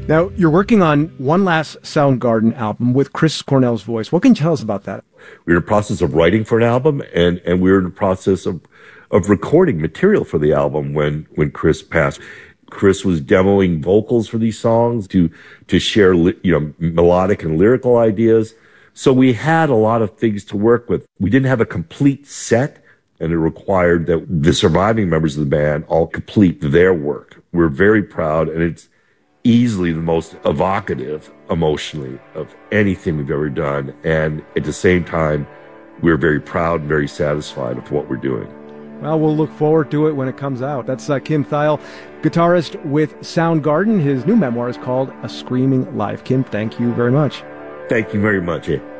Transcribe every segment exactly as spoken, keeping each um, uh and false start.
Now, you're working on one last Soundgarden album with Chris Cornell's voice. What can you tell us about that? We're in the process of writing for an album, and, and we're in the process of, of recording material for the album when, when Chris passed. Chris was demoing vocals for these songs to, to share, you know, melodic and lyrical ideas. So we had a lot of things to work with. We didn't have a complete set, and it required that the surviving members of the band all complete their work. We're very proud, and it's easily the most evocative emotionally of anything we've ever done. And at the same time, we're very proud and very satisfied with what we're doing. Well, we'll look forward to it when it comes out. That's uh, Kim Thayil, guitarist with Soundgarden. His new memoir is called A Screaming Life. Kim, thank you very much. Thank you very much. Eh?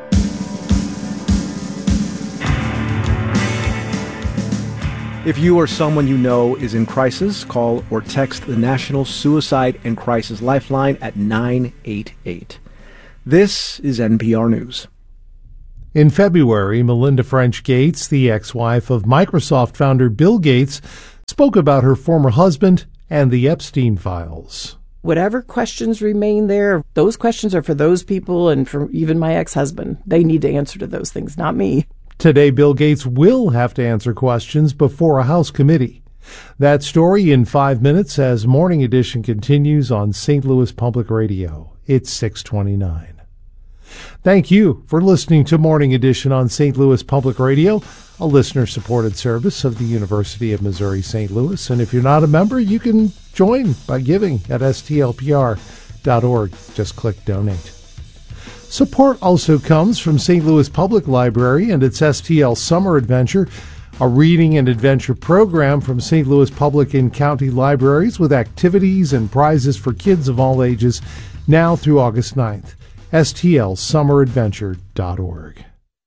If you or someone you know is in crisis, call or text the National Suicide and Crisis Lifeline at nine eight eight. This is N P R News. In February, Melinda French Gates, the ex-wife of Microsoft founder Bill Gates, spoke about her former husband and the Epstein files. Whatever questions remain there, those questions are for those people and for even my ex-husband. They need to answer to those things, not me. Today, Bill Gates will have to answer questions before a House committee. That story in five minutes as Morning Edition continues on Saint Louis Public Radio. It's six twenty-nine. Thank you for listening to Morning Edition on Saint Louis Public Radio, a listener-supported service of the University of Missouri-Saint Louis. And if you're not a member, you can join by giving at S T L P R dot org. Just click Donate. Support also comes from Saint Louis Public Library and its S T L Summer Adventure, a reading and adventure program from Saint Louis Public and County Libraries with activities and prizes for kids of all ages now through August ninth. S T L summer adventure dot org.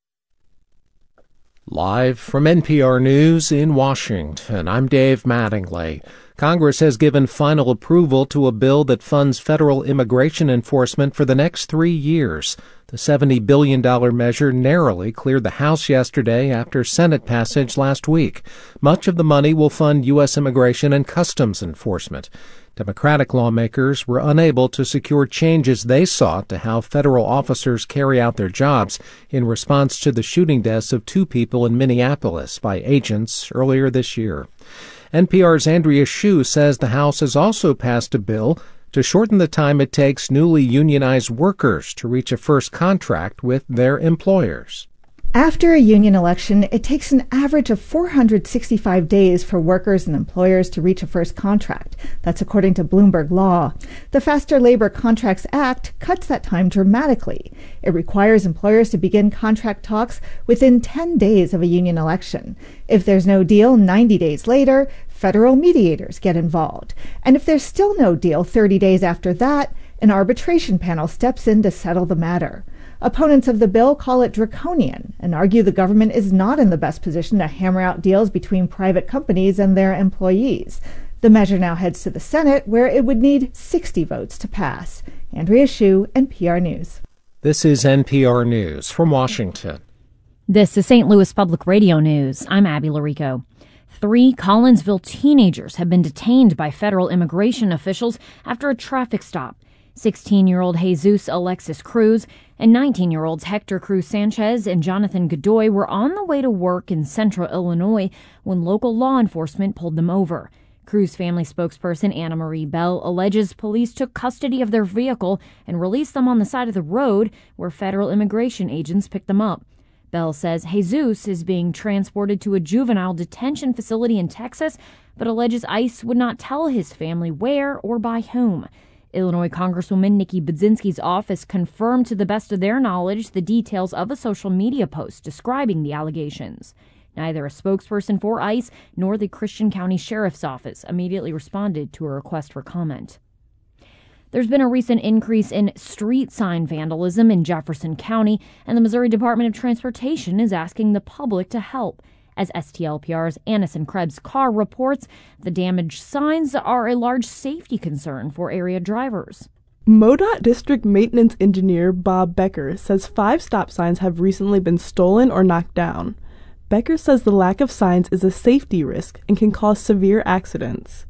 Live from N P R News in Washington, I'm Dave Mattingly. Congress has given final approval to a bill that funds federal immigration enforcement for the next three years. The seventy billion dollars measure narrowly cleared the House yesterday after Senate passage last week. Much of the money will fund U S immigration and customs enforcement. Democratic lawmakers were unable to secure changes they sought to how federal officers carry out their jobs in response to the shooting deaths of two people in Minneapolis by agents earlier this year. N P R's Andrea Hsu says the House has also passed a bill to shorten the time it takes newly unionized workers to reach a first contract with their employers. After a union election, it takes an average of four hundred sixty-five days for workers and employers to reach a first contract. That's according to Bloomberg Law. The Faster Labor Contracts Act cuts that time dramatically. It requires employers to begin contract talks within ten days of a union election. If there's no deal ninety days later, federal mediators get involved. And if there's still no deal thirty days after that, an arbitration panel steps in to settle the matter. Opponents of the bill call it draconian and argue the government is not in the best position to hammer out deals between private companies and their employees. The measure now heads to the Senate, where it would need sixty votes to pass. Andrea Hsu, N P R News. This is N P R News from Washington. This is Saint Louis Public Radio News. I'm Abby Larico. Three Collinsville teenagers have been detained by federal immigration officials after a traffic stop. sixteen-year-old Jesus Alexis Cruz and nineteen-year-olds Hector Cruz Sanchez and Jonathan Godoy were on the way to work in central Illinois when local law enforcement pulled them over. Cruz family spokesperson Anna Marie Bell alleges police took custody of their vehicle and released them on the side of the road where federal immigration agents picked them up. Bell says Jesus is being transported to a juvenile detention facility in Texas, but alleges ICE would not tell his family where or by whom. Illinois Congresswoman Nikki Budzinski's office confirmed to the best of their knowledge the details of a social media post describing the allegations. Neither a spokesperson for ICE nor the Christian County Sheriff's Office immediately responded to a request for comment. There's been a recent increase in street sign vandalism in Jefferson County, and the Missouri Department of Transportation is asking the public to help. As S T L P R's Annison Krebs Carr reports, the damaged signs are a large safety concern for area drivers. MoDOT District Maintenance Engineer Bob Becker says five stop signs have recently been stolen or knocked down. Becker says the lack of signs is a safety risk and can cause severe accidents.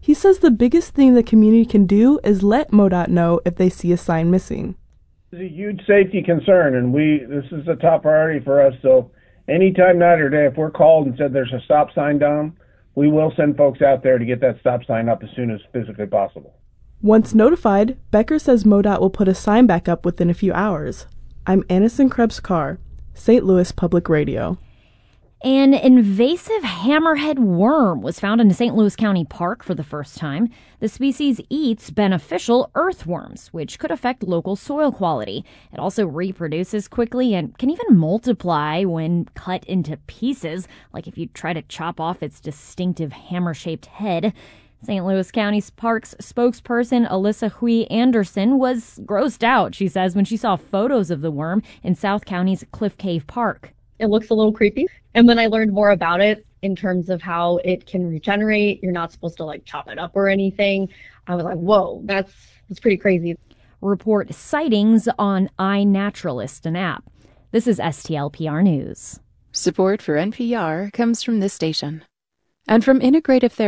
He says the biggest thing the community can do is let MoDOT know if they see a sign missing. It's a huge safety concern, and we this is a top priority for us. So anytime, night or day, if we're called and said there's a stop sign down, we will send folks out there to get that stop sign up as soon as physically possible. Once notified, Becker says MoDOT will put a sign back up within a few hours. I'm Anison Krebs-Carr, Saint Louis Public Radio. An invasive hammerhead worm was found in a Saint Louis County park for the first time. The species eats beneficial earthworms, which could affect local soil quality. It also reproduces quickly and can even multiply when cut into pieces, like if you try to chop off its distinctive hammer-shaped head. Saint Louis County Parks spokesperson Alyssa Hui Anderson was grossed out, she says, when she saw photos of the worm in South County's Cliff Cave Park. It looks a little creepy. And when I learned more about it in terms of how it can regenerate, you're not supposed to like chop it up or anything. I was like, whoa, that's that's pretty crazy. Report sightings on iNaturalist, an app. This is S T L P R News. Support for N P R comes from this station and from Integrative Therapy.